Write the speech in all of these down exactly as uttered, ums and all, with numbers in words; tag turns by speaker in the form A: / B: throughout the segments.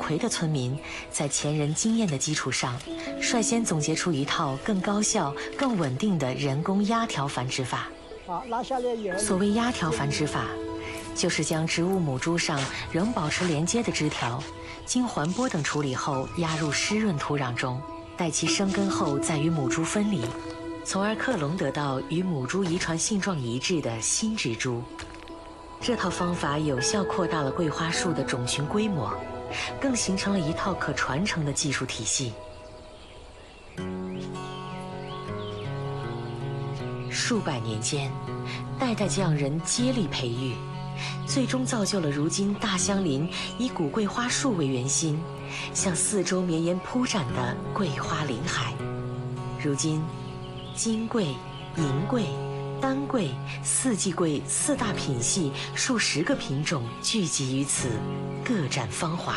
A: 奎的村民在前人经验的基础上，率先总结出一套更高效、更稳定的人工压条繁殖法。
B: 好，拉下来以后，
A: 所谓压条繁殖法，就是将植物母株上仍保持连接的枝条，经环播等处理后压入湿润土壤中，待其生根后再与母株分离，从而克隆得到与母株遗传性状一致的新植株。这套方法有效扩大了桂花树的种群规模，更形成了一套可传承的技术体系。数百年间，代代匠人接力培育，最终造就了如今大相邻以古桂花树为圆心，向四周绵延铺展的桂花林海。如今，金桂、银桂、丹桂、四季桂四大品系数十个品种聚集于此，各展芳华。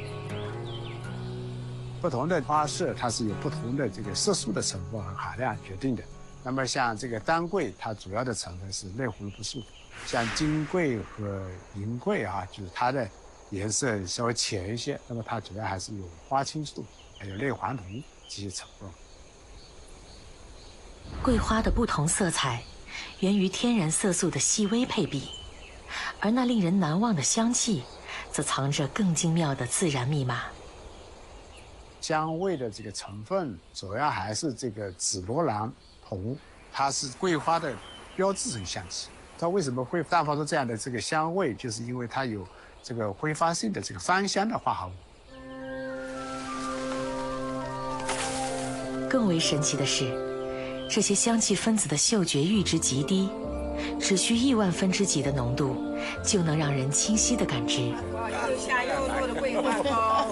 C: 不同的花色，它是有不同的这个色素的成分和含量决定的。那么像这个丹桂，它主要的成分是类胡萝卜素；像金桂和银桂啊，就是它的颜色稍微浅一些，那么它主要还是有花青素，还有类黄酮这些成分。
A: 桂花的不同色彩源于天然色素的细微配比，而那令人难忘的香气，则藏着更精妙的自然密码。
C: 香味的这个成分主要还是这个紫罗兰酮，它是桂花的标志性香气。它为什么会散发出这样的这个香味，就是因为它有这个挥发性的这个芳香的化合物。
A: 更为神奇的是，这些香气分子的嗅觉阈值极低，只需亿万分之几的浓度，就能让人清晰地感知。
D: 又下又落的桂花糕。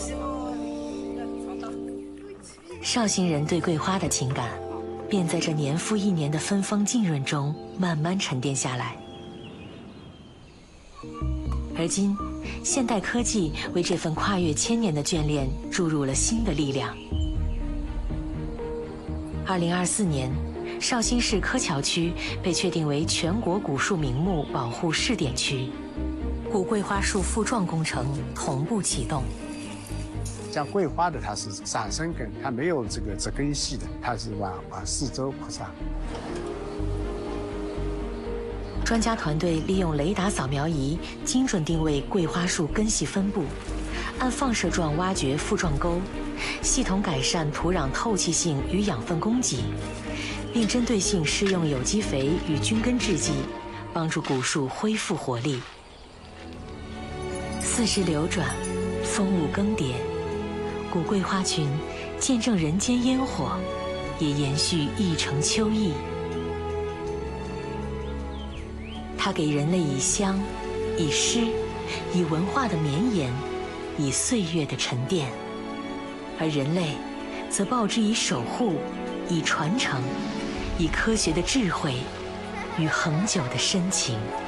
A: 绍兴人对桂花的情感，便在这年复一年的芬芳浸润中慢慢沉淀下来。而今，现代科技为这份跨越千年的眷恋注入了新的力量。二零二四年，绍兴市柯桥区被确定为全国古树名木保护试点区，古桂花树复壮工程同步启动。
C: 像桂花的，它是散生根，它没有这个植根系的，它是往往四周扩散。
A: 专家团队利用雷达扫描仪精准定位桂花树根系分布，按放射状挖掘复状沟，系统改善土壤透气性与养分供给，并针对性施用有机肥与菌根制剂，帮助古树恢复活力。四时流转，风物更迭，古桂花群见证人间烟火，也延续一城秋意。它给人类以香，以诗，以文化的绵延，以岁月的沉淀，而人类则报之以守护，以传承，以科学的智慧与恒久的深情。